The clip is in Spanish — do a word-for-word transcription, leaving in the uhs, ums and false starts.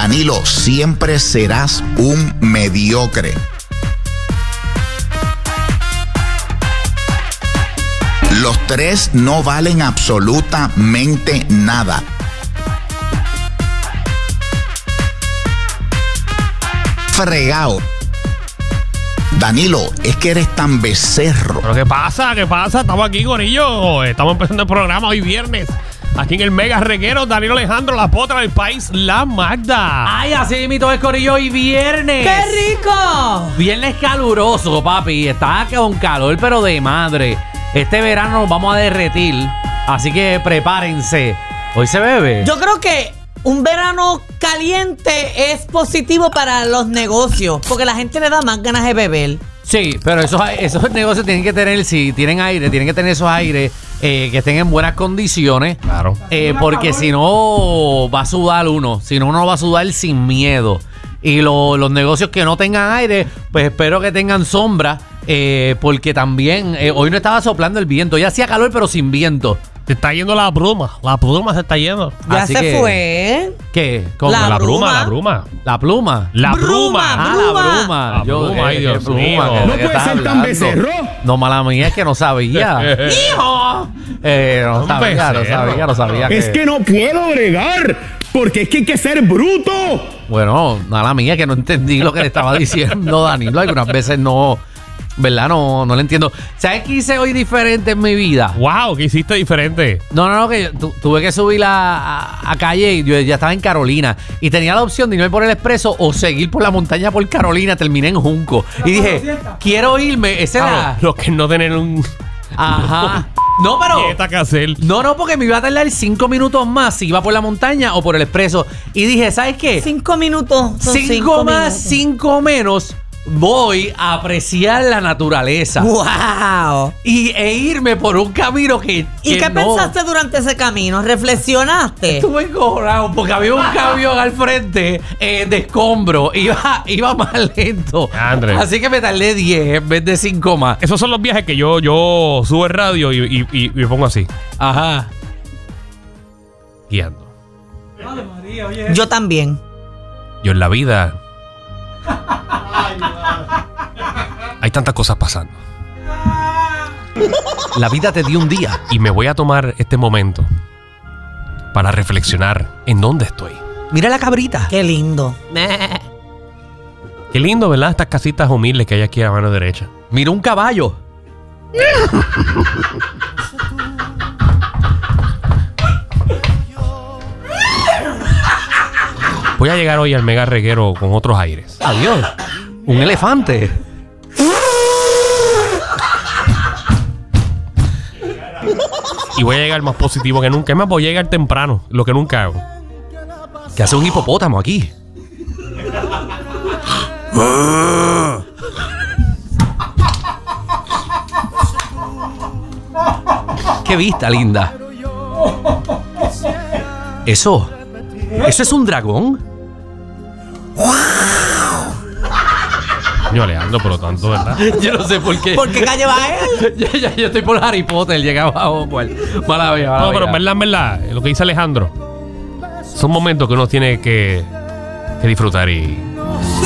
Danilo, siempre serás un mediocre. Los tres no valen absolutamente nada. Fregado. Danilo, es que eres tan becerro. ¿Pero qué pasa? ¿Qué pasa? Estamos aquí, gorillo. Estamos empezando el programa hoy viernes. Aquí en el Mega Reguero, Danilo Alejandro, la potra del país, la Magda. Ay, así mismo es, corillo, hoy viernes. ¡Qué rico! Viernes caluroso, papi. Está con calor, pero de madre. Este verano nos vamos a derretir, así que prepárense. Hoy se bebe. Yo creo que un verano caliente es positivo para los negocios, porque la gente le da más ganas de beber. Sí, pero esos, esos negocios tienen que tener, si tienen aire, tienen que tener esos aires eh, que estén en buenas condiciones. Claro. Eh, porque si no, va a sudar uno. Si no, uno va a sudar sin miedo. Y lo, los negocios que no tengan aire, pues espero que tengan sombra. Eh, porque también eh, hoy no estaba soplando el viento. Ya hacía calor, pero sin viento. Se está yendo la bruma. La bruma se está yendo. Ya Así se que, fue. ¿Qué? ¿Cómo? La La bruma. bruma, la bruma. La pluma. La Bruma, bruma. Ah, bruma. la bruma. La bruma, ay, Dios mío. ¿qué- No qué puede estás ser tan hablando? becerro. No, mala mía, es que no sabía. ¡Hijo! Eh, no Un sabía, no becerro. sabía, no sabía. Es que no puedo bregar, porque es que hay que ser bruto. Bueno, mala mía, que no entendí lo que le estaba diciendo Danilo. Algunas veces no, ¿verdad? No, no le entiendo. ¿Sabes qué hice hoy diferente en mi vida? Wow, ¿qué hiciste diferente? No, no, no, que tu, tuve que subir a, a, a calle y yo ya estaba en Carolina y tenía la opción de irme por el expreso o seguir por la montaña por Carolina. Terminé en Junco y dije, quiero irme. Ese era. Claro, lo que no tener un Ajá. No, pero. dieta que hacer. No, no, porque me iba a tardar cinco minutos más si iba por la montaña o por el expreso. Y dije, ¿sabes qué? Cinco minutos. Son Cinco, cinco más, minutos. cinco menos. Voy a apreciar la naturaleza. ¡Wow! Y, e irme por un camino que. ¿Y que qué no. pensaste durante ese camino? ¿Reflexionaste? Estuve encojonado porque había un camión al frente eh, de escombro. Iba, iba más lento. Andrés. Así que me tardé diez en vez de cinco más. Esos son los viajes que yo, yo subo el radio y, y, y, y me pongo así, Ajá. guiando. Yo también. Yo en la vida hay tantas cosas pasando. La vida te dio un día. Y me voy a tomar este momento para reflexionar en dónde estoy. Mira la cabrita. Qué lindo. Qué lindo, ¿verdad? Estas casitas humildes que hay aquí a mano derecha. Mira un caballo. Voy a llegar hoy al Mega Reguero con otros aires. Adiós. Un elefante. Y voy a llegar más positivo que nunca. Es más, voy a llegar temprano, lo que nunca hago. ¿Qué hace un hipopótamo aquí? Qué vista linda. Eso. ¿Eso es un dragón? Coño, Alejandro, pero tanto, ¿verdad? Yo no sé por qué. ¿Por qué calle va él? yo, yo- yo estoy por Harry Potter, llega abajo. Pues. Mala mía, mala No, pero en mía. verdad, en verdad, lo que dice Alejandro son momentos que uno tiene que, que disfrutar y